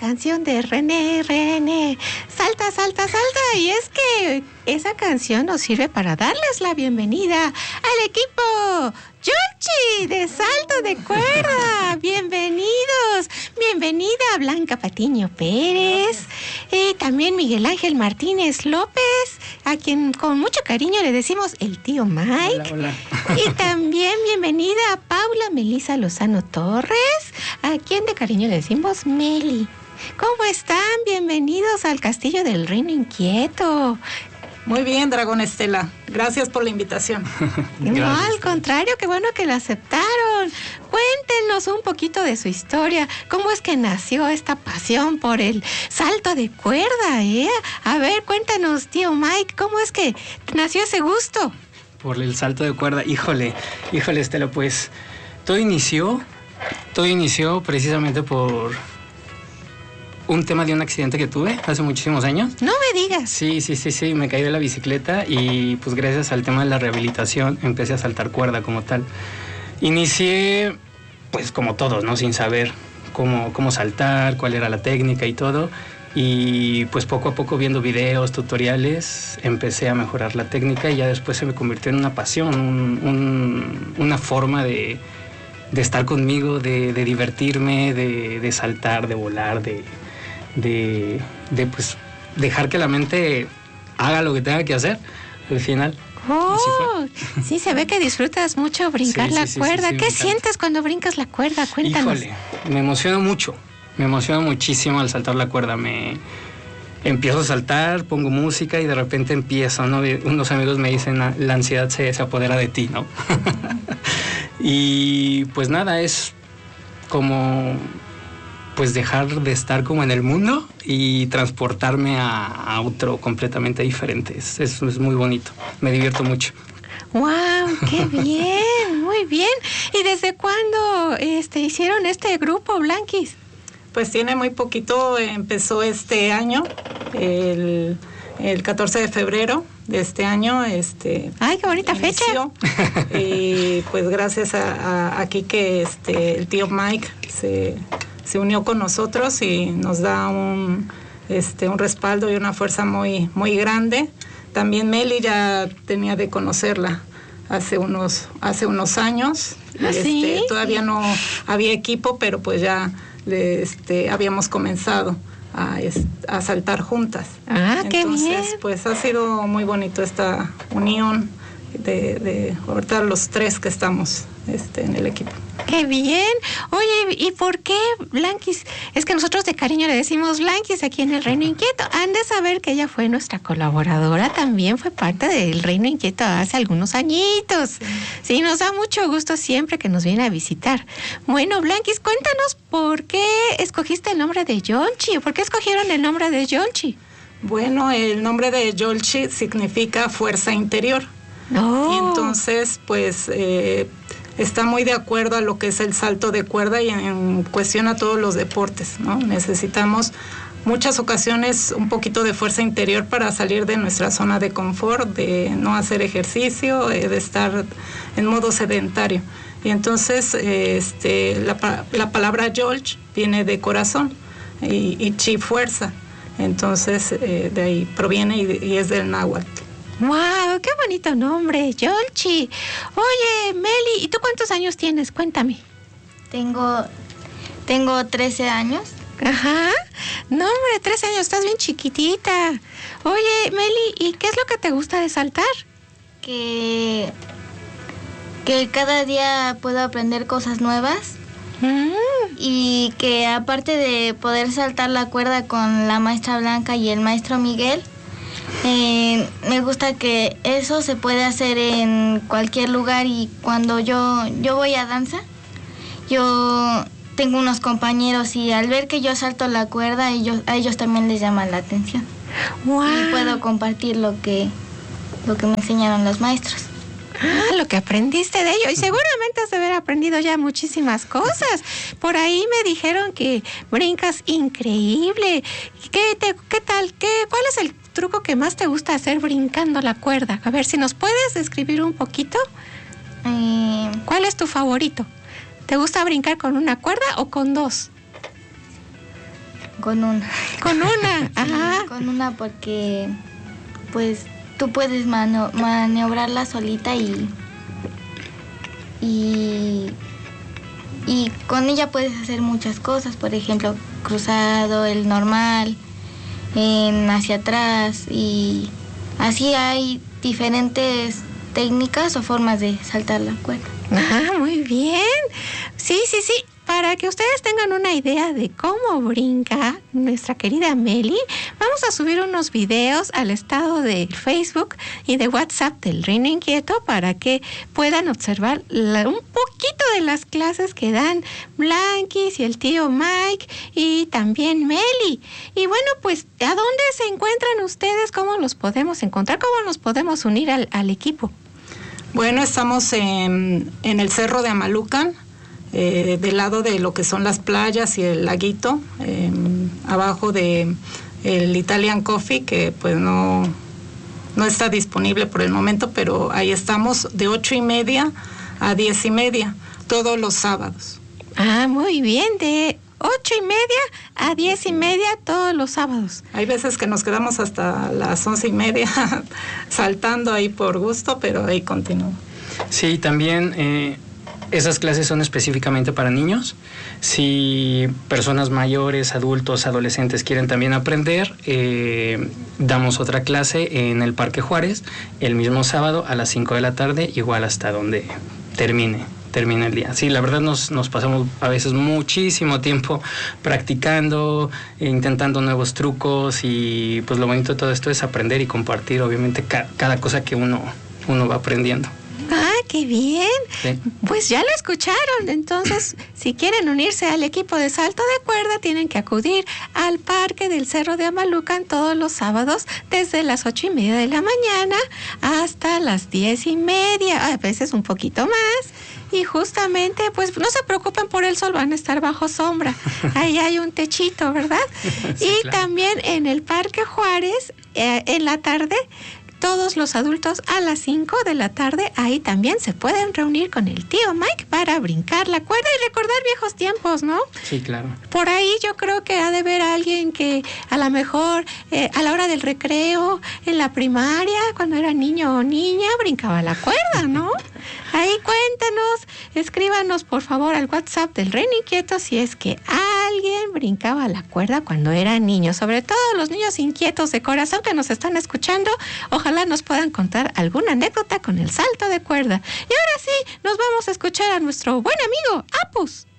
canción de René, René, salta, salta, salta. Y es que esa canción nos sirve para darles la bienvenida al equipo Yolchi de salto de cuerda. Bienvenidos. Bienvenida Blanca Patiño Pérez. También Miguel Ángel Martínez López, a quien con mucho cariño le decimos el tío Mike. Hola, hola. Y también bienvenida a Paula Melisa Lozano Torres, a quien de cariño le decimos Meli. ¿Cómo están? Bienvenidos al Castillo del Reino Inquieto. Muy bien, Dragón Estela. Gracias por la invitación. No, al contrario, qué bueno que la aceptaron. Cuéntenos un poquito de su historia. ¿Cómo es que nació esta pasión por el salto de cuerda, eh? A ver, cuéntanos, tío Mike, ¿cómo es que nació ese gusto? Por el salto de cuerda. Híjole, Estela, pues todo inició precisamente por un tema de un accidente que tuve hace muchísimos años. No me digas. Sí, me caí de la bicicleta y pues gracias al tema de la rehabilitación empecé a saltar cuerda como tal. Inicié pues como todos, ¿no? Sin saber cómo saltar, cuál era la técnica y todo. Y pues poco a poco viendo videos, tutoriales, empecé a mejorar la técnica y ya después se me convirtió en una pasión, una forma de estar conmigo, de divertirme, de saltar, de volar, de pues dejar que la mente haga lo que tenga que hacer al final. Oh, sí, se ve que disfrutas mucho brincar la cuerda. ¿Qué sientes cuando brincas la cuerda? Cuéntanos. Híjole, me emociona mucho. Me emociona muchísimo al saltar la cuerda. Empiezo a saltar, pongo música y de repente empiezo, ¿no? Unos amigos me dicen, la ansiedad se apodera de ti, ¿no? Y pues nada, es como pues dejar de estar como en el mundo y transportarme a otro completamente diferente. Es muy bonito, me divierto mucho. ¡Wow! ¡Qué bien! Muy bien. ¿Y desde cuándo hicieron este grupo, Blanquis? Pues tiene muy poquito, empezó este año, el 14 de febrero de este año. ¡Ay, qué bonita fecha! Y pues gracias a aquí que el tío Mike se unió con nosotros y nos da un respaldo y una fuerza muy, muy grande. También Meli ya tenía de conocerla hace unos años. ¿Ah, sí? Todavía no había equipo, pero pues ya habíamos comenzado a saltar juntas. ¡Ah, qué bien! Entonces, pues ha sido muy bonito esta unión de ahorita los tres que estamos en el equipo. ¡Qué bien! Oye, ¿y por qué Blanquis? Es que nosotros de cariño le decimos Blanquis aquí en el Reino Inquieto. Han de saber que ella fue nuestra colaboradora, también fue parte del Reino Inquieto hace algunos añitos. Sí, nos da mucho gusto siempre que nos viene a visitar. Bueno, Blanquis, cuéntanos por qué escogiste el nombre de Yolchi. ¿Por qué escogieron el nombre de Yolchi? Bueno, el nombre de Yolchi significa fuerza interior. Oh. Y entonces, pues está muy de acuerdo a lo que es el salto de cuerda y en cuestión a todos los deportes, ¿no? Necesitamos muchas ocasiones un poquito de fuerza interior para salir de nuestra zona de confort, de no hacer ejercicio, de estar en modo sedentario. Y entonces la palabra Yolch viene de corazón y chi fuerza. Entonces de ahí proviene y es del náhuatl. ¡Wow! ¡Qué bonito nombre! Yolchi. Oye, Meli, ¿y tú cuántos años tienes? Cuéntame. Tengo 13 años. Ajá. No, hombre, 13 años, estás bien chiquitita. Oye, Meli, ¿y qué es lo que te gusta de saltar? Que cada día puedo aprender cosas nuevas. Y que aparte de poder saltar la cuerda con la maestra Blanca y el maestro Miguel, me gusta que eso se puede hacer en cualquier lugar. Y cuando yo voy a danza, yo tengo unos compañeros y al ver que yo salto la cuerda, a ellos también les llama la atención. Wow. Y puedo compartir lo que me enseñaron los maestros. Ah, lo que aprendiste de ello. Y seguramente has de haber aprendido ya muchísimas cosas. Por ahí me dijeron que brincas increíble. ¿Qué tal? ¿Cuál es el truco que más te gusta hacer brincando la cuerda? A ver, si nos puedes describir un poquito. ¿Cuál es tu favorito? ¿Te gusta brincar con una cuerda o con dos? Con una. Con una, ajá. Con una porque pues tú puedes maniobrarla solita y con ella puedes hacer muchas cosas, por ejemplo, cruzado, el normal, hacia atrás, y así hay diferentes técnicas o formas de saltar la cuerda. Ah, muy bien. Sí. Para que ustedes tengan una idea de cómo brinca nuestra querida Meli, vamos a subir unos videos al estado de Facebook y de WhatsApp del Reino Inquieto para que puedan observar un poquito de las clases que dan Blanquis y el tío Mike y también Meli. Y bueno, pues, ¿a dónde se encuentran ustedes? ¿Cómo los podemos encontrar? ¿Cómo nos podemos unir al equipo? Bueno, estamos en el Cerro de Amalucan, del lado de lo que son las playas y el laguito, abajo de el Italian Coffee, que pues no está disponible por el momento, pero ahí estamos de 8:30 a 10:30 todos los sábados. Ah, muy bien, de 8:30 a 10:30 todos los sábados. Hay veces que nos quedamos hasta las 11:30 saltando ahí por gusto, pero ahí continúa. Sí, también esas clases son específicamente para niños. Si personas mayores, adultos, adolescentes quieren también aprender, damos otra clase en el Parque Juárez el mismo sábado a las 5 de la tarde, igual hasta donde termine el día. Sí, la verdad nos pasamos a veces muchísimo tiempo practicando, intentando nuevos trucos, y pues lo bonito de todo esto es aprender y compartir, obviamente, cada cosa que uno va aprendiendo. ¡Ah, qué bien! Sí. Pues ya lo escucharon. Entonces, si quieren unirse al equipo de salto de cuerda, tienen que acudir al Parque del Cerro de Amalucan todos los sábados desde las 8:30 de la mañana hasta las 10:30, a veces un poquito más. Y justamente, pues no se preocupen por el sol, van a estar bajo sombra. Ahí hay un techito, ¿verdad? Sí, y claro. También en el Parque Juárez, en la tarde, todos los adultos a las 5 de la tarde, ahí también se pueden reunir con el tío Mike para brincar la cuerda y recordar viejos tiempos, ¿no? Sí, claro. Por ahí yo creo que ha de haber alguien que a lo mejor a la hora del recreo, en la primaria, cuando era niño o niña, brincaba la cuerda, ¿no? Ahí cuéntenos, escríbanos por favor al WhatsApp del Reino Inquieto si es que alguien brincaba la cuerda cuando era niño, sobre todo los niños inquietos de corazón que nos están escuchando. Ojalá nos puedan contar alguna anécdota con el salto de cuerda. Y ahora sí, nos vamos a escuchar a nuestro buen amigo Apus.